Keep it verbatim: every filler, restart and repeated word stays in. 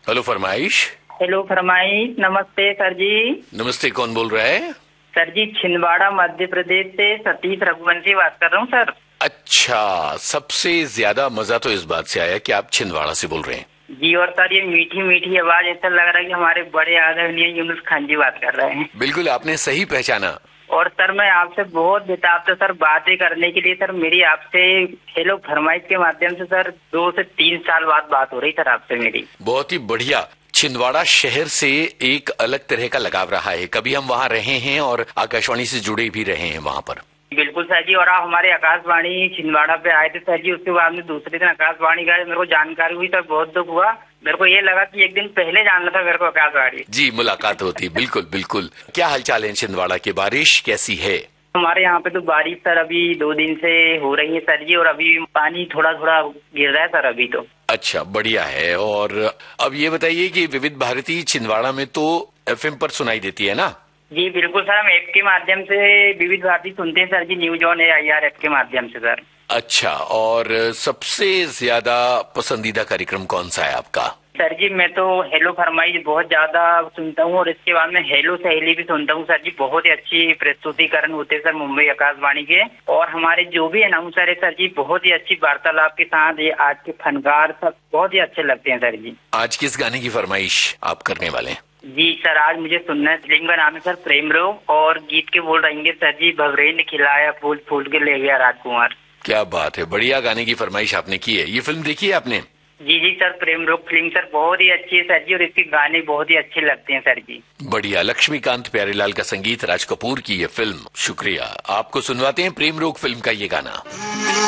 Hello फरमाइश। Hello फरमाइश। नमस्ते सर जी। नमस्ते, कौन बोल रहा है? सर जी छिंदवाड़ा मध्य प्रदेश से सतीश रघुवंशी बात कर रहा हूँ सर। अच्छा, सबसे ज्यादा मजा तो इस बात से आया कि आप छिंदवाड़ा से बोल रहे हैं। जी, और सर ये मीठी मीठी आवाज ऐसा लग रहा है कि हमारे बड़े आदरणीय यूनुस खान जी बात कर रहे हैं। बिल्कुल, आपने सही पहचाना। और सर मैं आपसे बहुत बेताब था सर बातें करने के लिए। सर मेरी आपसे हेलो फरमाइश के माध्यम से सर दो से तीन साल बाद बात हो रही सर आपसे मेरी। बहुत ही बढ़िया। छिंदवाड़ा शहर से एक अलग तरह का लगाव रहा है, कभी हम वहाँ रहे हैं और आकाशवाणी से जुड़े भी रहे हैं वहाँ पर। बिल्कुल सर जी, और आप हमारे आकाशवाणी छिंदवाड़ा पे आए थे सर जी। उसके बाद में दूसरे दिन आकाशवाणी का मेरे को जानकारी हुई तो बहुत दुख हुआ। मेरे को ये लगा कि एक दिन पहले जानना था मेरे को आकाशवाणी। जी, मुलाकात होती। बिल्कुल बिल्कुल। क्या हालचाल है छिंदवाड़ा के? बारिश कैसी है? हमारे यहाँ पे तो बारिश सर अभी दो दिन से हो रही है सर जी, और अभी पानी थोड़ा थोड़ा गिर रहा है सर अभी तो। अच्छा, बढ़िया है। और अब ये बताइए कि विविध भारती छिंदवाड़ा में तो एफएम पर सुनाई देती है ना? जी बिल्कुल सर, हम ऐप के माध्यम से विविध भारती सुनते हैं sir ji, news on A I R app के माध्यम से सर। अच्छा, और सबसे ज्यादा पसंदीदा कार्यक्रम कौन सा है आपका? सर जी मैं तो हेलो फरमाइश बहुत ज्यादा सुनता हूँ, और इसके बाद में हेलो सहेली भी सुनता हूँ सर जी। बहुत ही अच्छी प्रस्तुतिकरण होते हैं सर मुंबई आकाशवाणी के। और हमारे जो भी अनाउंसर है सर जी बहुत ही अच्छी वार्तालाप के साथ, ये आज के फनकार सब बहुत ही अच्छे लगते हैं सर जी। आज किस गाने की फरमाइश आप करने वाले हैं? जी सर, आज मुझे सुनना है, फिल्म का नाम है सर प्रेम रोग, और गीत के बोल रहेंगे सर जी भवरे ने खिलाया फूल फूल के ले गया राजकुमार। क्या बात है, बढ़िया गाने की फरमाइश आपने की है। ये फिल्म देखी है आपने? जी जी सर, प्रेम रोग फिल्म सर बहुत ही अच्छी है सर जी, और इसके गाने बहुत ही अच्छे लगते हैं सर जी। बढ़िया। लक्ष्मीकांत प्यारेलाल का संगीत, राज कपूर की ये फिल्म। शुक्रिया। आपको सुनवाते हैं प्रेम रोग फिल्म का ये गाना।